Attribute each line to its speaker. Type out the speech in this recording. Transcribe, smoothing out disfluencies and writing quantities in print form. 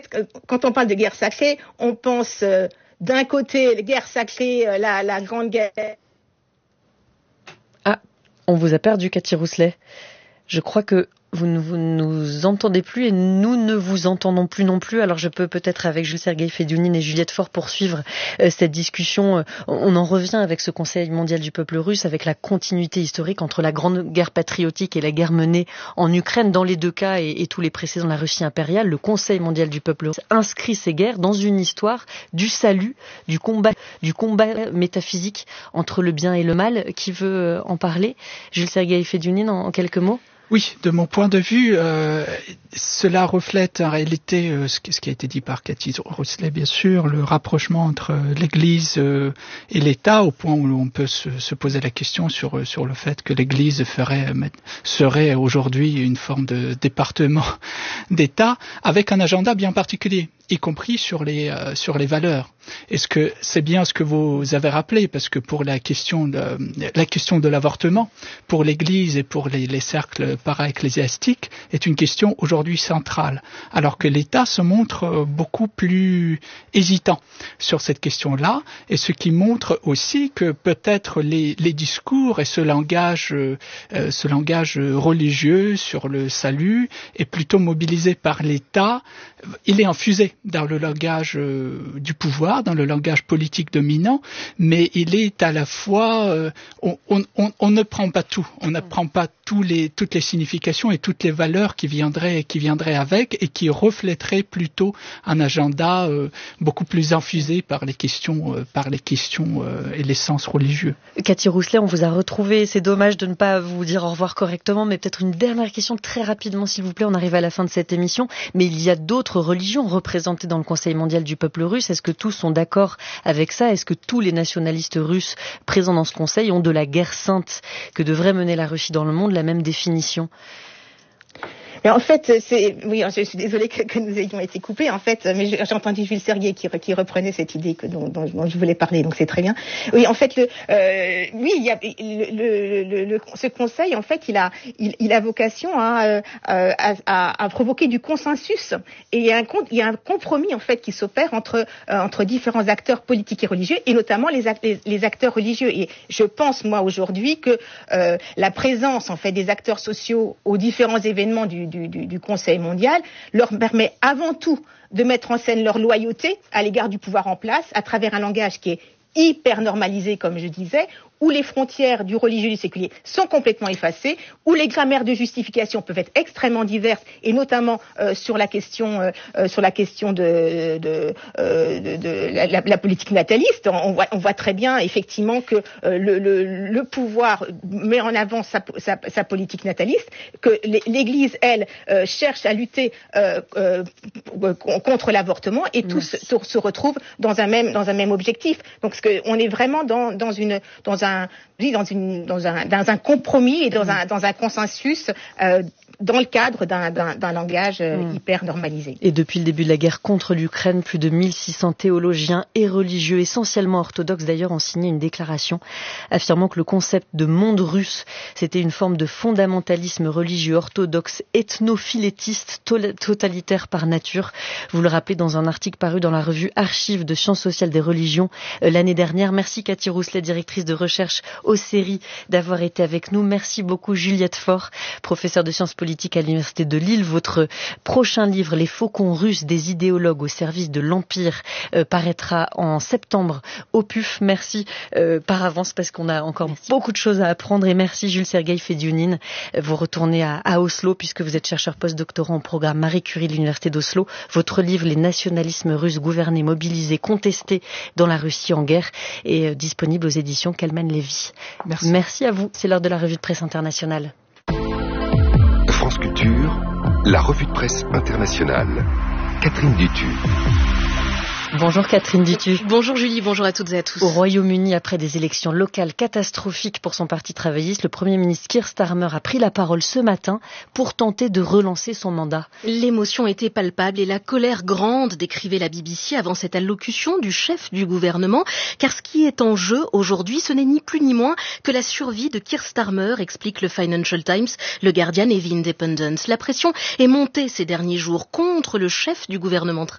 Speaker 1: quand on parle de guerre sacrée, on pense d'un côté la guerre sacrée, la grande guerre.
Speaker 2: Ah, on vous a perdu, Cathy Rousselet. Je crois que vous ne nous entendez plus et nous ne vous entendons plus non plus. Alors je peux peut-être avec Jules-Sergueï Fédiounine et Juliette Faure poursuivre cette discussion. On en revient avec ce Conseil mondial du peuple russe, avec la continuité historique entre la grande guerre patriotique et la guerre menée en Ukraine. Dans les deux cas et tous les précédents, la Russie impériale, le Conseil mondial du peuple russe inscrit ces guerres dans une histoire du salut, du combat métaphysique entre le bien et le mal. Qui veut en parler? Jules-Sergueï Fédiounine, en quelques mots.
Speaker 3: Oui, de mon point de vue, cela reflète en réalité ce qui a été dit par Cathy Rousselet, bien sûr, le rapprochement entre l'Église et l'État, au point où on peut se poser la question sur le fait que l'Église serait aujourd'hui une forme de département d'État, avec un agenda bien particulier, y compris sur les valeurs. Est-ce que c'est bien ce que vous avez rappelé, parce que pour la question de l'avortement, pour l'Église et pour les cercles para-ecclésiastiques, est une question aujourd'hui centrale, alors que l'État se montre beaucoup plus hésitant sur cette question-là, et ce qui montre aussi que peut-être les discours et ce langage religieux sur le salut est plutôt mobilisé par l'État. Il est infusé dans le langage du pouvoir, dans le langage politique dominant, mais il est à la fois, on ne prend pas tout, on ne prend pas toutes les significations et toutes les valeurs qui viendraient avec, et qui reflèteraient plutôt un agenda beaucoup plus infusé par les questions et l'essence religieux.
Speaker 2: Cathy Rousselet, on vous a retrouvé. C'est dommage de ne pas vous dire au revoir correctement, mais peut-être une dernière question très rapidement, s'il vous plaît. On arrive à la fin de cette émission, mais il y a d'autres religions représentées dans le Conseil mondial du peuple russe. Est-ce que tous sont d'accord avec ça? Est-ce que tous les nationalistes russes présents dans ce Conseil ont de la guerre sainte que devrait mener la Russie dans le monde la même définition?
Speaker 1: Mais en fait, je suis désolée que nous ayons été coupés, en fait, mais j'ai entendu Jules-Sergueï qui reprenait cette idée dont je voulais parler, donc c'est très bien. Oui, en fait, il y a ce conseil, en fait, il a vocation à provoquer du consensus, et il y a un compromis, en fait, qui s'opère entre différents acteurs politiques et religieux, et notamment les acteurs religieux. Et je pense, moi, aujourd'hui, que la présence, en fait, des acteurs sociaux aux différents événements du Conseil mondial leur permet avant tout de mettre en scène leur loyauté à l'égard du pouvoir en place à travers un langage qui est hyper normalisé, comme je disais, où les frontières du religieux et du séculier sont complètement effacées, où les grammaires de justification peuvent être extrêmement diverses, et notamment sur la question de la politique nataliste. On voit très bien effectivement que le pouvoir met en avant sa politique nataliste, que l'Église, elle, cherche à lutter contre l'avortement, et tous se retrouvent dans un même objectif. Donc on est vraiment dans un compromis et dans un consensus dans le cadre d'un langage hyper normalisé.
Speaker 2: Et depuis le début de la guerre contre l'Ukraine, plus de 1600 théologiens et religieux, essentiellement orthodoxes d'ailleurs, ont signé une déclaration affirmant que le concept de monde russe, c'était une forme de fondamentalisme religieux orthodoxe, ethnophilétiste, totalitaire par nature. Vous le rappelez dans un article paru dans la revue Archives de Sciences sociales des religions l'année dernière. Merci Cathy Rousselet, directrice de recherche au CERI, d'avoir été avec nous. Merci beaucoup Juliette Faure, professeure de sciences politiques à l'Université de Lille. Votre prochain livre, Les faucons russes, des idéologues au service de l'Empire, paraîtra en septembre au PUF. Merci par avance, parce qu'on a encore beaucoup de choses à apprendre. Et merci Jules-Sergueï Fédiounine. Vous retournez à Oslo, puisque vous êtes chercheur post-doctorant au programme Marie Curie de l'Université d'Oslo. Votre livre, Les nationalismes russes gouvernés, mobilisés, contestés dans la Russie en guerre, est disponible aux éditions Calman Lévy. Merci à vous. C'est l'heure de la revue de presse internationale.
Speaker 4: France Culture, la revue de presse internationale. Catherine Dutu.
Speaker 2: Bonjour Catherine Dutu.
Speaker 5: Bonjour Julie, bonjour à toutes et à tous.
Speaker 2: Au Royaume-Uni, après des élections locales catastrophiques pour son parti travailliste, le Premier ministre Keir Starmer a pris la parole ce matin pour tenter de relancer son mandat.
Speaker 5: L'émotion était palpable et la colère grande, décrivait la BBC avant cette allocution du chef du gouvernement, car ce qui est en jeu aujourd'hui, ce n'est ni plus ni moins que la survie de Keir Starmer, explique le Financial Times, le Guardian et The Independent. La pression est montée ces derniers jours contre le chef du gouvernement